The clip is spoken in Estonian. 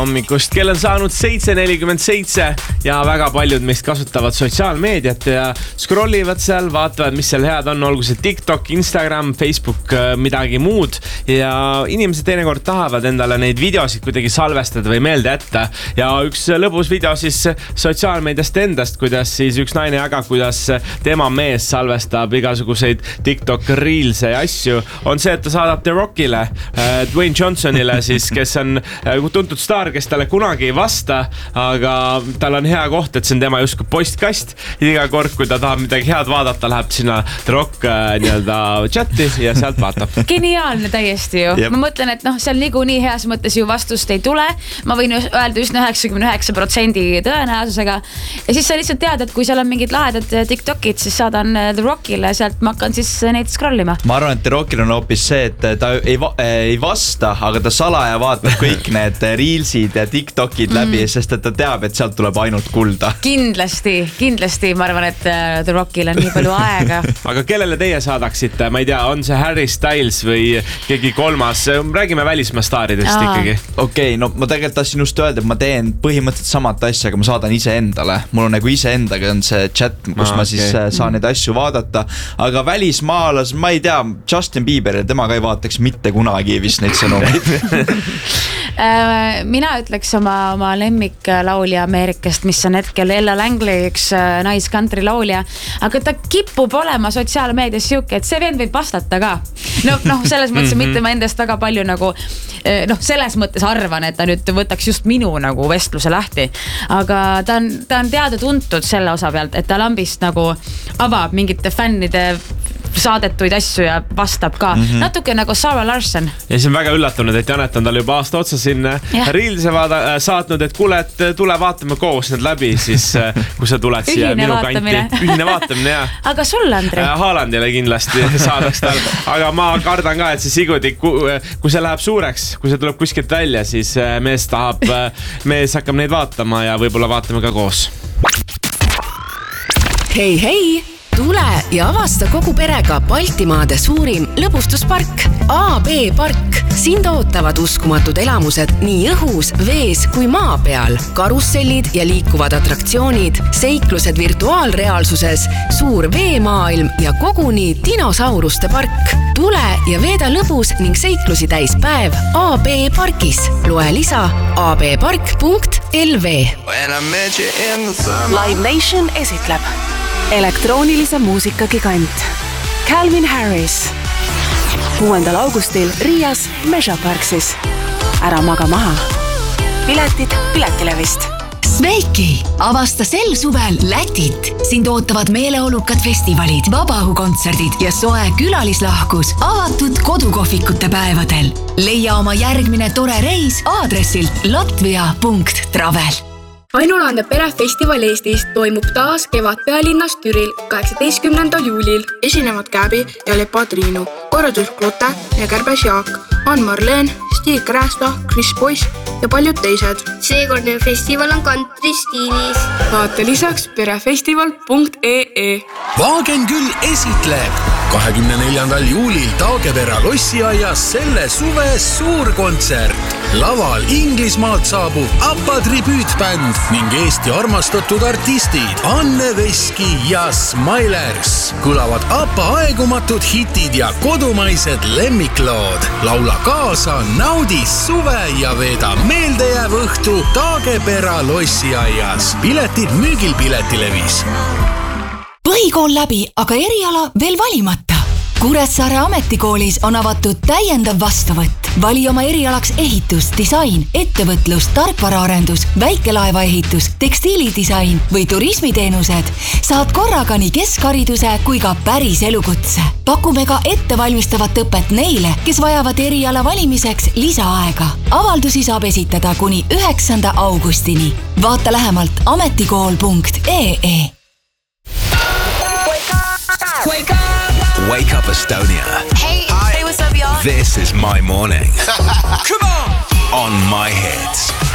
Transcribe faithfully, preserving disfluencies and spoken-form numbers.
hommikust, kell on saanud seitse nelikümmend seitse ja väga paljud meist kasutavad sotsiaalmeediat ja scrollivad seal, vaatavad, mis seal head on, olgu see TikTok, Instagram, Facebook, midagi muud. Ja inimesed teinekord tahavad endale neid videosid kuidagi salvestada või meelde jätta. Ja üks lõbus video siis sotsiaalmeediast endast, kuidas siis üks naine jagab, kuidas tema mees salvestab igasuguseid TikTok reelse ja asju, on see, et ta saadab The Rockile, Dwayne Johnsonile siis, kes on tuntud staar, kes talle kunagi ei vasta, aga tal on hea koht, et see on tema justkui postkast. Iga kord, kui ta tahab midagi head vaadata, läheb sinna The Rock nii-öelda chati ja sealt vaatab. Geniaalne täiesti ju. Jep. Ma mõtlen, et noh, seal niikuinii heas mõttes ju vastust ei tule. Ma võin öelda just üheksakümmend üheksa protsendi tõenäosusega. Ja siis sa lihtsalt tead, et kui seal on mingid lahedad TikTokid, siis saadan The Rockile, sealt ma hakkan siis neid scrollima. Ma arvan, et The Rockil on hoopis see, et ta ei, va- ei vasta, aga ta salaja vaatab kõik need reelsid ja TikTokid läbi, mm. sest et ta teab, et sealt tuleb ainult kulda. Kindlasti, kindlasti. Ma arvan, et The Rockil on nii palju aega. Aga kellele teie saadaksite? Ma ei tea, on see Harry Styles või keegi kolmas? Räägime välismaa staaridest Aa. ikkagi. Okei, okay, no ma tegelikult tahtsin just öelda, et ma teen põhimõtteliselt samat asja, aga ma saadan ise endale. Mul on nagu ise endaga on see chat, kus Aa, ma siis okay. saan neid asju vaadata. Aga välismaalas, ma ei tea, Justin Bieber, tema ka ei vaataks mitte kunagi vist neid sõnumeid. Mina ütleks oma, oma lemmiklaulja Ameerikast, mis on hetkel Ella Langley, üks nice country laulja, aga ta kipub olema sotsiaalmeedias siuke, et see vend võib vastata ka. No, noh, selles mõttes mitte ma endast väga palju nagu, noh, selles mõttes arvan, et ta nüüd võtaks just minu nagu vestluse lähti, aga ta on, ta on teada tuntud selle osa pealt, et ta lambist nagu avab mingite fännide saadetuid asju ja vastab ka. Mm-hmm. Natuke nagu Sarah Larson. Ja siis on väga üllatunud, et Janet on tal juba aasta otsa sinna Reelse vaada, saatnud, et kuule, et tule vaatame koos need läbi, siis kui sa tuled siia minu kanti. Ühine vaatamine, jah. Aga sul, Andri? Haalandile kindlasti saadaks tal. Aga ma kardan ka, et see Sigudi, kui see läheb suureks, kui see tuleb kuskilt välja, siis mees tahab, mees hakkab neid vaatama ja võib-olla vaatame ka koos. Hei, hei! Tule ja avasta kogu perega Baltimaade suurim lõbustuspark A B Park. Sind ootavad uskumatud elamused nii õhus, vees kui maa peal. Karussellid ja liikuvad atraktsioonid, seiklused virtuaalreaalsuses, suur veemaailm ja koguni dinosauruste park. Tule ja veeda lõbus ning seiklusi täis päev A B Parkis. Loe lisa a b park punkt l v. Live Nation esitleb elektroonilise muusika gigant Calvin Harris kuuendal augustil Riias Measure Parksis. Ära maga maha. Piletid Piletilevist. Sveiki! Avasta sel suvel Lätit. Sind ootavad meeleolukad festivalid, vabaõhukontserdid ja soe külalislahkus avatud kodukohvikute päevadel. Leia oma järgmine tore reis aadressilt latvia punkt travel. Ainulaande perefestival Eestis toimub taas kevad pealinnas Türil kaheksateistkümnendal juulil. Esinevad Käbi ja Lepa Triinu, Korratürk Lotte ja Kärbes Jaak, Ann Marleen, Stiig Räästa, Chris Boys ja paljud teised. Seekordne festival on country stiilis. Vaata lisaks perefestival punkt e e. Vaagen küll esitleb kahekümne neljandal juulil Taagepera lossiaias selle suve suurkontsert. Laval Inglismaalt saabub Appa tribüütbänd ning Eesti armastatud artistid Anne Veski ja Smilers. Kõlavad Appa aegumatud hitid ja kodumaised lemmiklood. Laula kaasa, naudi suve ja veeda meeldejääv õhtu Taagepera lossiaias. Piletid müügil Piletilevis. Põhikool läbi, aga eriala veel valimata. Kuressaare ametikoolis on avatud täiendav vastuvõtt. Vali oma erialaks ehitus, disain, ettevõtlus, tarkvaraarendus, väikelaevaehitus, tekstiilidisain või turismiteenused. Saad korraga nii keskhariduse kui ka päris elukutse. Pakume ka ettevalmistavat õpet neile, kes vajavad eriala valimiseks lisaaega. Avaldusi saab esitada kuni üheksanda augustini. Vaata lähemalt ametikool punkt e e. Wake up! Wake up, Estonia. Hey, hey, what's up, y'all? This is my morning. Come on! On my hits.